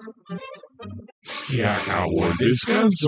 Se acabó el descanso.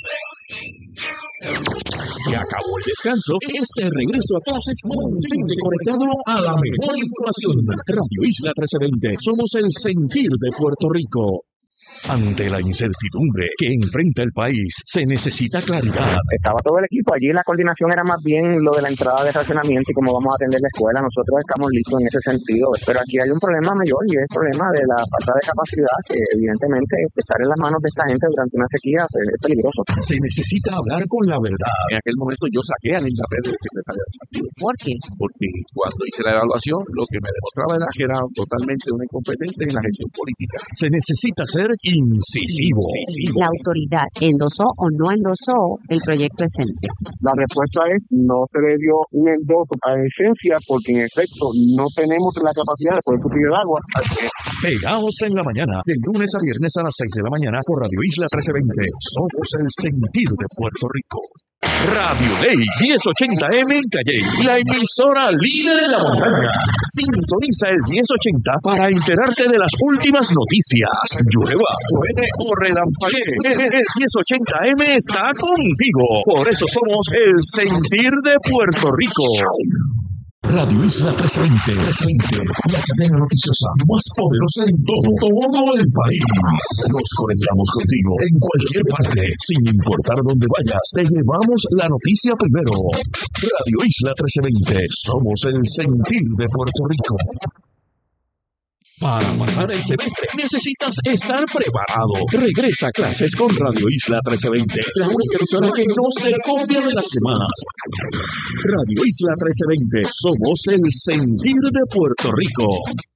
Se acabó el descanso. Este regreso a clases mantente conectado a la mejor información. Radio Isla 1320. Somos el sentir de Puerto Rico. Ante la incertidumbre que enfrenta el país, se necesita claridad. Estaba todo el equipo allí, la coordinación era más bien lo de la entrada de racionamiento y cómo vamos a atender la escuela. Nosotros estamos listos en ese sentido, pero aquí hay un problema mayor y es el problema de la falta de capacidad, que evidentemente estar en las manos de esta gente durante una sequía es peligroso. Se necesita hablar con la verdad. En aquel momento yo saqué a Linda Pérez de secretaria del partido. ¿Por qué? Porque cuando hice la evaluación, lo que me demostraba era que era totalmente una incompetente en la gestión política. Se necesita ser incisivo. La autoridad endosó o no endosó el proyecto Esencia. La respuesta es no se le dio un endoso a Esencia porque en efecto no tenemos la capacidad de poder suplir el agua. Pegados en la mañana, de lunes a viernes a las 6 de la mañana por Radio Isla 1320. Somos el sentir de Puerto Rico. Radio Ley 1080M en Calley, la emisora líder en la montaña. Sintoniza el 1080 para enterarte de las últimas noticias. Llueva, truene o relampaguee. El 1080M está contigo. Por eso somos el sentir de Puerto Rico. Radio Isla 1320, la cadena noticiosa más poderosa en todo el país. Nos conectamos contigo en cualquier parte, sin importar dónde vayas. Te llevamos la noticia primero. Radio Isla 1320, somos el sentir de Puerto Rico. Para pasar el semestre necesitas estar preparado. Regresa a clases con Radio Isla 1320, la única emisora que no se copia de las demás. Radio Isla 1320, somos el sentir de Puerto Rico.